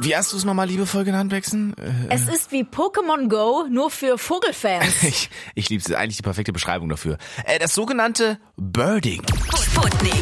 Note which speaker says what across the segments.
Speaker 1: Wie hast du es nochmal liebevoll genannt, Bexen?
Speaker 2: Es ist wie Pokémon Go, nur für Vogelfans.
Speaker 1: Ich liebe es, ist eigentlich die perfekte Beschreibung dafür. Das sogenannte Birding.
Speaker 3: Sputnik.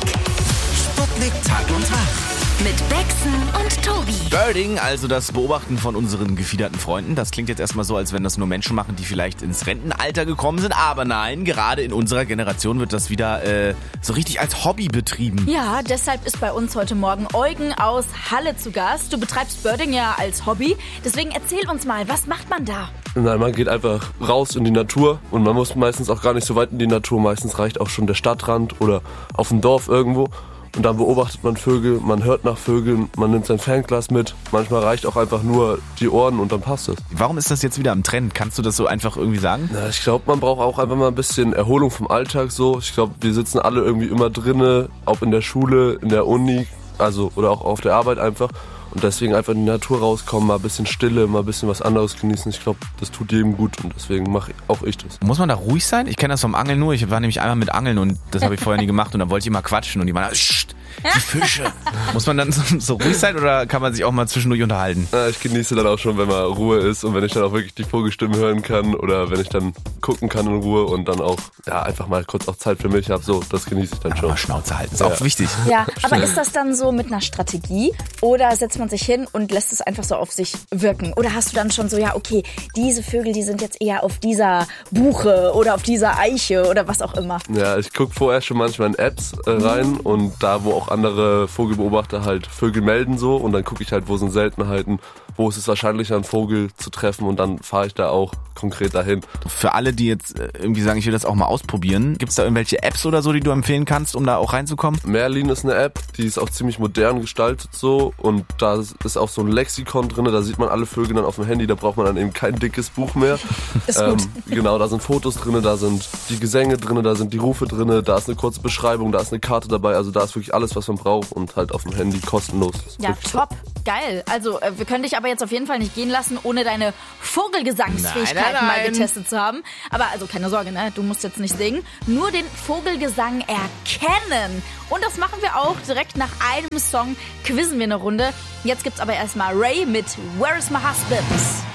Speaker 1: Sputnik Tag und Tag.
Speaker 3: Mit Bexen und Tobi.
Speaker 1: Birding, also das Beobachten von unseren gefiederten Freunden. Das klingt jetzt erstmal so, als wenn das nur Menschen machen, die vielleicht ins Rentenalter gekommen sind. Aber nein, gerade in unserer Generation wird das wieder so richtig als Hobby betrieben.
Speaker 2: Ja, deshalb ist bei uns heute Morgen Eugen aus Halle zu Gast. Du betreibst Birding ja als Hobby. Deswegen erzähl uns mal, was macht man da?
Speaker 4: Nein, man geht einfach raus in die Natur und man muss meistens auch gar nicht so weit in die Natur. Meistens reicht auch schon der Stadtrand oder auf dem Dorf irgendwo. Und dann beobachtet man Vögel, man hört nach Vögeln, man nimmt sein Fernglas mit. Manchmal reicht auch einfach nur die Ohren und dann passt es.
Speaker 1: Warum ist das jetzt wieder am Trend? Kannst du das so einfach irgendwie sagen?
Speaker 4: Na, ich glaube, man braucht auch einfach mal ein bisschen Erholung vom Alltag so. Ich glaube, wir sitzen alle irgendwie immer drinne, ob in der Schule, in der Uni, also oder auch auf der Arbeit einfach. Und deswegen einfach in die Natur rauskommen, mal ein bisschen Stille, mal ein bisschen was anderes genießen. Ich glaube, das tut jedem gut und deswegen mache auch ich das.
Speaker 1: Muss man da ruhig sein? Ich kenne das vom Angeln nur. Ich war nämlich einmal mit Angeln und das habe ich vorher nie gemacht und dann wollte ich immer quatschen und die waren die Fische. Muss man dann so ruhig sein oder kann man sich auch mal zwischendurch unterhalten?
Speaker 4: Ja, ich genieße dann auch schon, wenn mal Ruhe ist und wenn ich dann auch wirklich die Vogelstimmen hören kann oder wenn ich dann gucken kann in Ruhe und dann auch einfach mal kurz auch Zeit für mich habe. So, das genieße ich dann schon.
Speaker 1: Mal Schnauze halten, ist auch wichtig.
Speaker 2: Ja, aber ist das dann so mit einer Strategie oder setzt man sich hin und lässt es einfach so auf sich wirken? Oder hast du dann schon so, ja okay, diese Vögel, die sind jetzt eher auf dieser Buche oder auf dieser Eiche oder was auch immer?
Speaker 4: Ja, ich gucke vorher schon manchmal in Apps rein und da, wo auch andere Vogelbeobachter halt Vögel melden so und dann gucke ich halt, wo sind Seltenheiten, wo ist es wahrscheinlicher, einen Vogel zu treffen und dann fahre ich da auch konkret dahin.
Speaker 1: Für alle, die jetzt irgendwie sagen, ich will das auch mal ausprobieren, gibt es da irgendwelche Apps oder so, die du empfehlen kannst, um da auch reinzukommen?
Speaker 4: Merlin ist eine App, die ist auch ziemlich modern gestaltet so und da ist auch so ein Lexikon drin, da sieht man alle Vögel dann auf dem Handy, da braucht man dann eben kein dickes Buch mehr.
Speaker 2: Ist gut.
Speaker 4: Genau, da sind Fotos drin, da sind die Gesänge drin, da sind die Rufe drin, da ist eine kurze Beschreibung, da ist eine Karte dabei, also da ist wirklich alles, was man braucht und halt auf dem Handy kostenlos.
Speaker 2: Ja, top. Geil. Also, wir können dich aber jetzt auf jeden Fall nicht gehen lassen, ohne deine Vogelgesangsfähigkeiten mal getestet zu haben. Aber also keine Sorge, ne? Du musst jetzt nicht singen. Nur den Vogelgesang erkennen. Und das machen wir auch. Direkt nach einem Song quizzen wir eine Runde. Jetzt gibt's aber erstmal Ray mit Where is my husband?